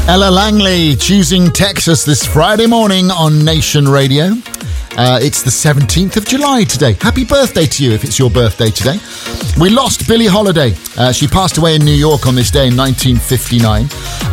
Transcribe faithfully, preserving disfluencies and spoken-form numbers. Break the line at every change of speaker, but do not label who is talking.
Ella Langley choosing Texas this Friday morning on Nation Radio. Uh, it's the seventeenth of July today. Happy birthday to you if it's your birthday today. We lost Billie Holiday. Uh, she passed away in New York on this day in nineteen fifty-nine.